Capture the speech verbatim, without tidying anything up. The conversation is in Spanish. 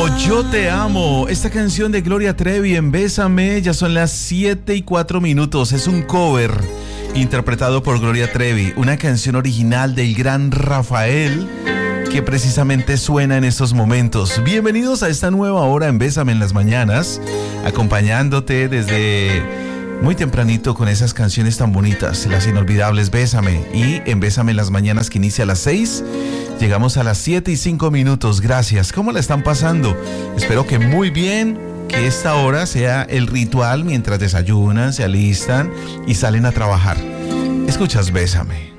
Oh, yo te amo. Esta canción de Gloria Trevi en Bésame, ya son las siete y cuatro minutos. Es un cover interpretado por Gloria Trevi, una canción original del gran Rafael que precisamente suena en estos momentos. Bienvenidos a esta nueva hora en Bésame en las mañanas, acompañándote desde muy tempranito con esas canciones tan bonitas, las inolvidables Bésame. Y en Bésame en las mañanas, que inicia a las seis, llegamos a las siete y cinco minutos. Gracias. ¿Cómo la están pasando? Espero que muy bien, que esta hora sea el ritual mientras desayunan, se alistan y salen a trabajar. Escuchas Bésame.